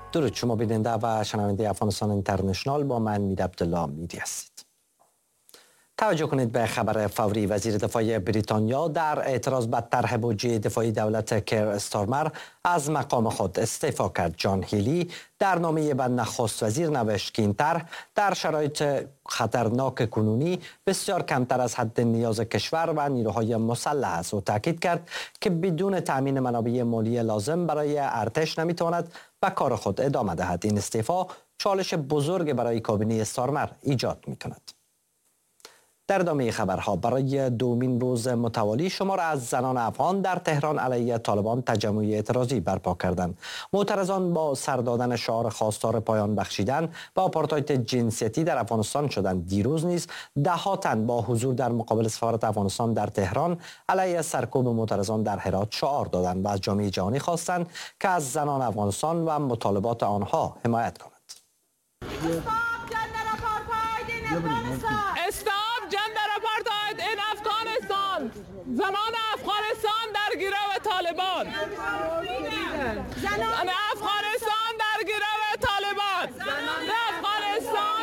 درود شما بیننده و شنونده افغانستان اینترنشنال، با من میر عبدالله میری هستید. توجه کنید به خبر فوری. وزیر دفاع بریتانیا در اعتراض به طرح بودجه دفاعی دولت کیر استارمر از مقام خود استعفا کرد. جان هیلی در نامه به نخست وزیر نوشت که این طرح در شرایط خطرناک کنونی بسیار کمتر از حد نیاز کشور و نیروهای مسلح است. او تاکید کرد که بدون تامین منابع مالی لازم برای ارتش نمیتواند به کار خود ادامه دهد. این استعفا چالش بزرگ برای کابینه استارمر ایجاد میکند. در ادامه خبرها، برای دومین روز متوالی شمار از زنان افغان در تهران علیه طالبان تجمع اعتراضی برپا کردند. معترضان با سر دادن شعار خواستار پایان بخشیدن با آپارتاید جنسیتی در افغانستان شدند. دیروز نیز ده‌ها تن با حضور در مقابل سفارت افغانستان در تهران علیه سرکوب معترضان در هرات شعار دادند و از جامعه جهانی خواستند که از زنان افغانستان و مطالبات آنها حمایت کند. زنان افغانستان در گرو طالبان، زنان افغانستان در گرو طالبان، افغانستان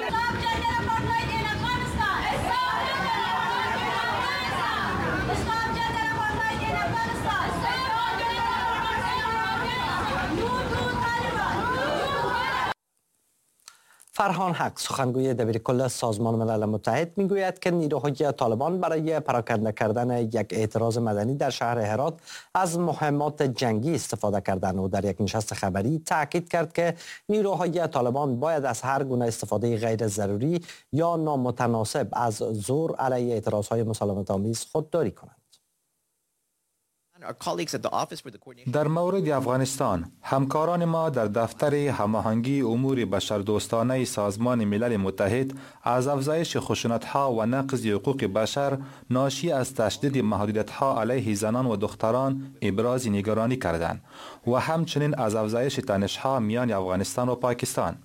فرهان حق، سخنگوی دبیرکل سازمان ملل متحد، میگوید که نیروهای طالبان برای پراکنده کردن یک اعتراض مدنی در شهر هرات از مهمات جنگی استفاده کردند. او در یک نشست خبری تاکید کرد که نیروهای طالبان باید از هر گونه استفاده غیر ضروری یا نامتناسب از زور علیه اعتراضهای مسالمت‌آمیز خودداری کنند. در مورد افغانستان، همکاران ما در دفتر هماهنگی امور بشردوستانه سازمان ملل متحد از افزایش خشونت‌ها و نقض حقوق بشر ناشی از تشدید محدودیت‌ها علیه زنان و دختران ابراز نگرانی کردند و همچنین از افزایش تنش‌ها میان افغانستان و پاکستان.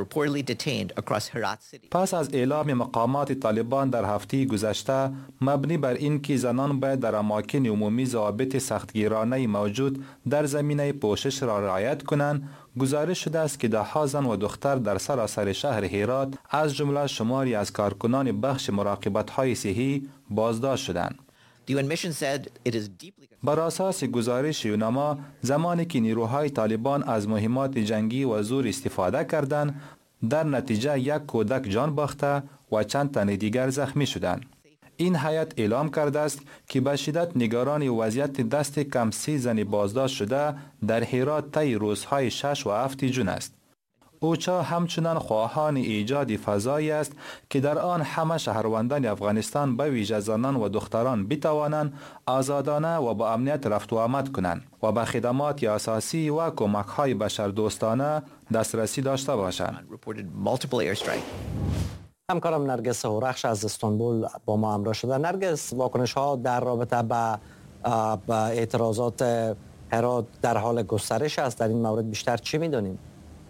پس از اعلام مقامات طالبان در هفته گذشته مبنی بر اینکه زنان باید در اماکن عمومی ضوابط سختگیرانه موجود در زمینه پوشش را رعایت کنند، گزارش شده است که ده‌ها زن و دختر در سراسر شهر هرات از جمله شماری از کارکنان بخش مراقبت‌های صحی بازداشت شدند. بر اساس گزارش یونما، زمانی که نیروهای طالبان از مهمات جنگی و زور استفاده کردند، در نتیجه یک کودک جان باخته و چند تن دیگر زخمی شدند. این هیئت اعلام کرده است که به شدت نگران وضعیت دست کم 30 زن بازداشت شده در هرات طی روزهای 6 و 7 جون است. اوچا همچنان خواهان ایجاد فضایی است که در آن همه شهروندان افغانستان به ویژه زنان و دختران بتوانند آزادانه و با امنیت رفت و آمد کنند و به خدمات اساسی و کمک‌های بشردوستانه دسترسی داشته باشند. همکارم نرگس هورخش از استانبول با ما همراه شده. نرگس، واکنش‌ها در رابطه با اعتراضات هرات در حال گسترش است. در این مورد بیشتر چی می‌دانیم؟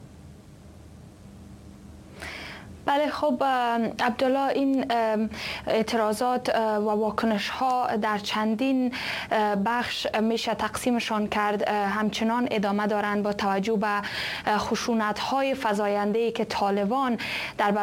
بله، خب عبدالله، این اعتراضات و واکنش ها در چندین بخش میشه تقسیمشان کرد. همچنان ادامه دارند با توجه به خشونت های فزاینده‌ای که طالبان در